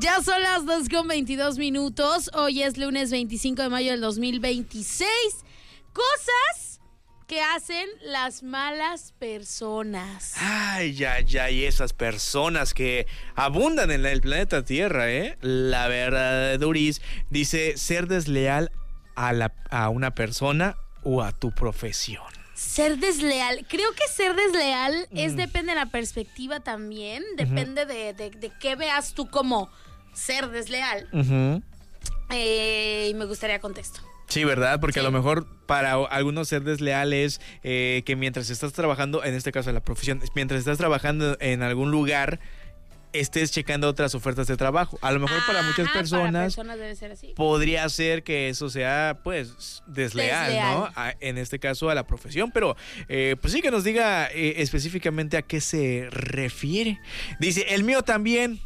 Ya son las 2:22. Hoy es lunes 25 de mayo del 2026. Cosas que hacen las malas personas. Ay, y esas personas que abundan en el planeta Tierra, ¿eh? La verdad, Duris, dice ser desleal a una persona o a tu profesión. Ser desleal. Creo que ser desleal depende de la perspectiva también. Depende de qué veas tú como ser desleal. Y me gustaría contexto. Sí, ¿verdad? Porque sí. A lo mejor para algunos ser desleal es que mientras estás trabajando, en este caso la profesión, mientras estás trabajando en algún lugar, estés checando otras ofertas de trabajo. A lo mejor para muchas personas debe ser así. Podría ser que eso sea, pues, desleal. ¿No? En este caso a la profesión, pero pues sí que nos diga específicamente a qué se refiere. Dice, el mío también.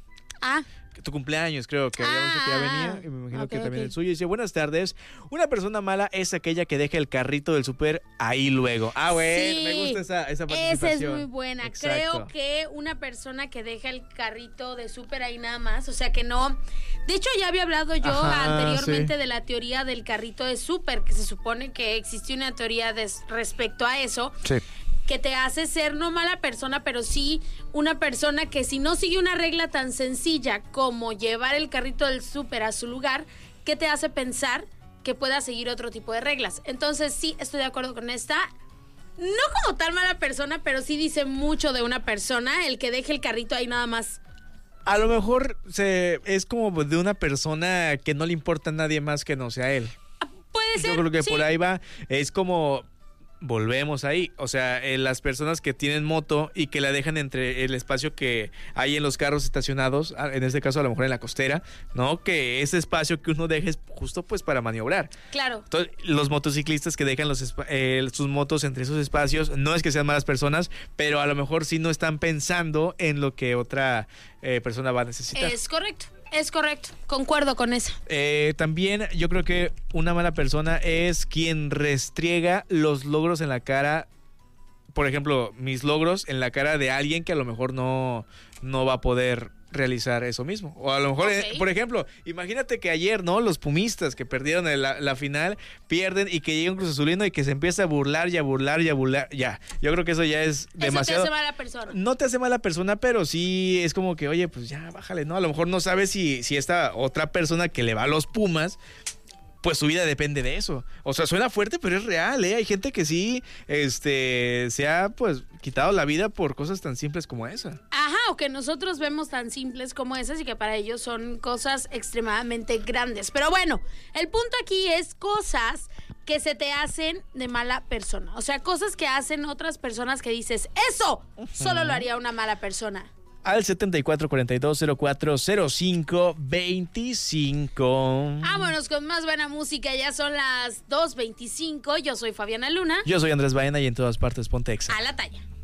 Tu cumpleaños, creo que habíamos dicho que ya venía, y me imagino que también el suyo. Dice, buenas tardes, una persona mala es aquella que deja el carrito del súper ahí luego. Bueno, sí, me gusta esa participación. Esa es muy buena. Exacto. Creo que una persona que deja el carrito de súper ahí nada más, o sea que no... De hecho, ya había hablado yo anteriormente de la teoría del carrito de súper, que se supone que existe una teoría respecto a eso. Sí. Que te hace ser no mala persona, pero sí una persona que si no sigue una regla tan sencilla como llevar el carrito del súper a su lugar, que te hace pensar que pueda seguir otro tipo de reglas. Entonces sí, estoy de acuerdo con esta. No como tal mala persona, pero sí dice mucho de una persona el que deje el carrito ahí nada más. A lo mejor es como de una persona que no le importa a nadie más que no sea él. Puede ser. Yo creo que sí. Por ahí va. Es como... Volvemos ahí, o sea, las personas que tienen moto y que la dejan entre el espacio que hay en los carros estacionados, en este caso a lo mejor en la costera, ¿no? Que ese espacio que uno deja es justo pues para maniobrar. Claro. Entonces, los motociclistas que dejan sus motos entre esos espacios, no es que sean malas personas, pero a lo mejor sí no están pensando en lo que otra persona va a necesitar. Es correcto, concuerdo con eso. También yo creo que una mala persona es quien restriega los logros en la cara, por ejemplo, mis logros en la cara de alguien que a lo mejor no va a poder realizar eso mismo. O a lo mejor, por ejemplo, imagínate que ayer, ¿no? Los pumistas que perdieron la final, pierden y que llega un Cruz Azulino y que se empieza a burlar y a burlar y a burlar. Ya, yo creo que eso ya es demasiado. Eso te hace mala persona. No te hace mala persona, pero sí es como que, oye, pues ya, bájale, ¿no? A lo mejor no sabes si esta otra persona que le va a los Pumas, pues su vida depende de eso. O sea, suena fuerte, pero es real, ¿eh? Hay gente que sí, se ha, pues, quitado la vida por cosas tan simples como esa. O que nosotros vemos tan simples como esas y que para ellos son cosas extremadamente grandes. Pero bueno, el punto aquí es cosas que se te hacen de mala persona. O sea, cosas que hacen otras personas que dices, eso solo lo haría una mala persona. Al 7442040525. Vámonos con más buena música. Ya son las 2:25. Yo soy Fabiana Luna. Yo soy Andrés Baena y en todas partes ponte Exa. A la talla.